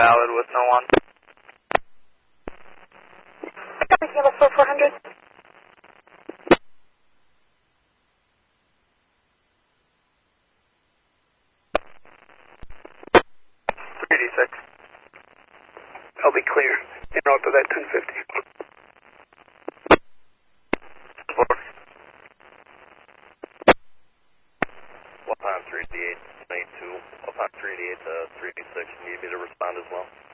valid with no one. Kilo 4400. 386. I'll be clear. En route to that 1050. Upon 388, 92. Upon 388 to 386, need me to respond as well?